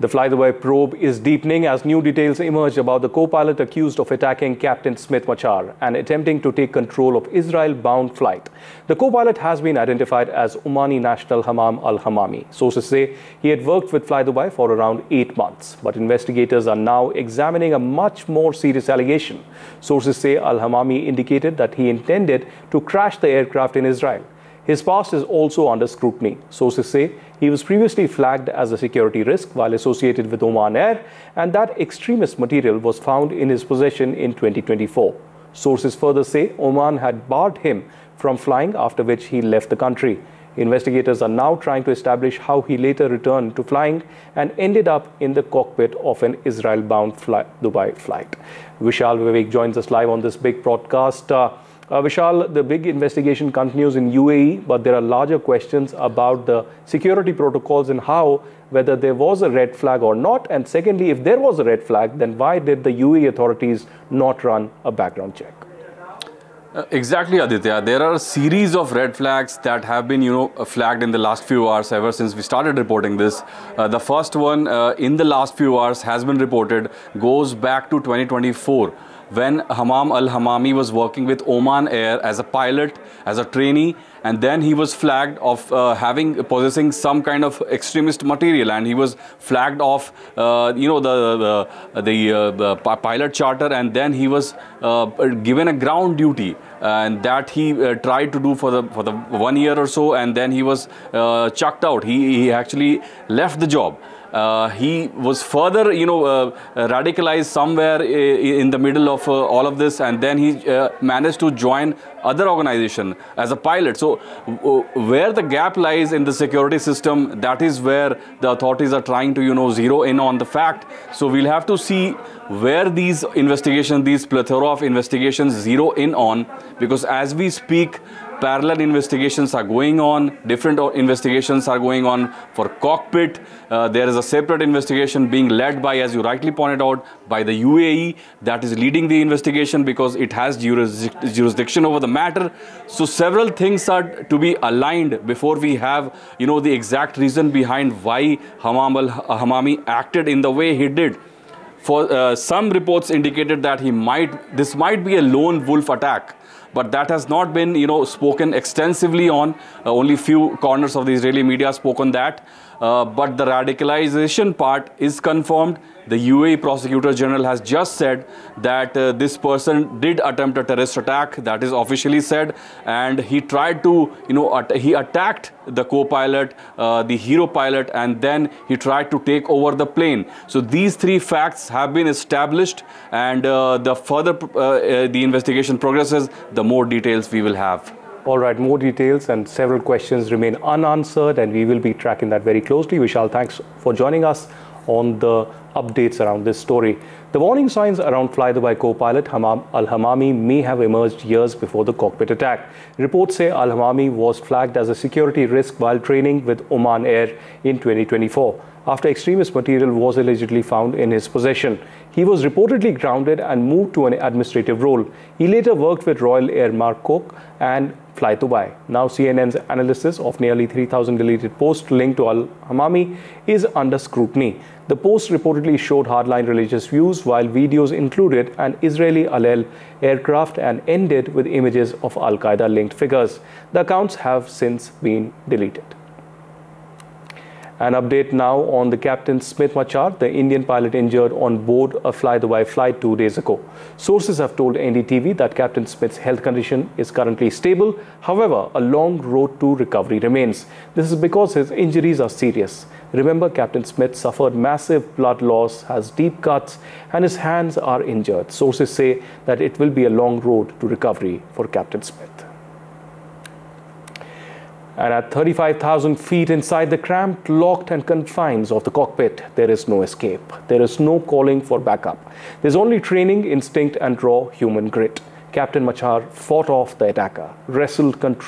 The Fly-the-Wire probe is deepening as new details emerge about the co-pilot accused of attacking Captain Smith Machar and attempting to take control of Israel-bound flight. The co-pilot has been identified as Omani national Hammam al-Hammami. Sources say he had worked with Fly-the-Wire for around 8 months, but investigators are now examining a much more serious allegation. Sources say al-Hammami indicated that he intended to crash the aircraft in Israel. His past is also under scrutiny. Sources say he was previously flagged as a security risk while associated with Oman Air, and that extremist material was found in his possession in 2024. Sources further say Oman had barred him from flying, after which he left the country. Investigators are now trying to establish how he later returned to flying and ended up in the cockpit of an Israel-bound Dubai flight. Vishal Vivek joins us live on this big broadcast. Vishal, the big investigation continues in UAE, but there are larger questions about the security protocols and whether there was a red flag or not. And secondly, if there was a red flag, then why did the UAE authorities not run a background check? Exactly, Aditya. There are a series of red flags that have been, flagged in the last few hours ever since we started reporting this. The first one in the last few hours has been reported, goes back to 2024. When Hammam al-Hammami was working with Oman Air as a pilot, as a trainee, and then he was flagged of possessing some kind of extremist material, and he was flagged off, the pilot charter, and then he was given a ground duty, and that he tried to do for the 1 year or so, and then he was chucked out. He actually left the job. He was further, radicalized somewhere in the middle of all of this, and then he managed to join other organization as a pilot. So where the gap lies in the security system, that is where the authorities are trying to, zero in on the fact. So we'll have to see where these investigations, these plethora of investigations zero in on, because as we speak, parallel investigations are going on, different investigations are going on for cockpit. There is a separate investigation being led by, as you rightly pointed out, by the UAE that is leading the investigation because it has jurisdiction over the matter. So several things are to be aligned before we have, the exact reason behind why Hammam al-Hammami acted in the way he did. For some reports indicated that this might be a lone wolf attack, but that has not been, spoken extensively on. Only few corners of the Israeli media spoke on that. But the radicalization part is confirmed. The UAE Prosecutor General has just said that this person did attempt a terrorist attack. That is officially said. And he tried to, he attacked the co-pilot, the hero pilot, and then he tried to take over the plane. So these three facts have been established, and the further the investigation progresses, the more details we will have. All right, more details and several questions remain unanswered, and we will be tracking that very closely. Vishal, thanks for joining us on the updates around this story. The warning signs around Fly-the-Wire co-pilot Hammam al-Hammami may have emerged years before the cockpit attack. Reports say al-Hammami was flagged as a security risk while training with Oman Air in 2024. After extremist material was allegedly found in his possession, he was reportedly grounded and moved to an administrative role. He later worked with Royal Air Maroc and Fly-the-Wire. Now CNN's analysis of nearly 3,000 deleted posts linked to al-Hammami is under scrutiny. The posts reportedly showed hardline religious views, while videos included an Israeli Al aircraft and ended with images of Al-Qaeda linked figures. The accounts have since been deleted. An update now on the Captain Smith Machar, the Indian pilot injured on board a Fly-the-Wire flight 2 days ago. Sources have told NDTV that Captain Smith's health condition is currently stable. However, a long road to recovery remains. This is because his injuries are serious. Remember, Captain Smith suffered massive blood loss, has deep cuts, and his hands are injured. Sources say that it will be a long road to recovery for Captain Smith. And at 35,000 feet inside the cramped, locked and confines of the cockpit, there is no escape. There is no calling for backup. There's only training, instinct and raw human grit. Captain Machar fought off the attacker, wrestled control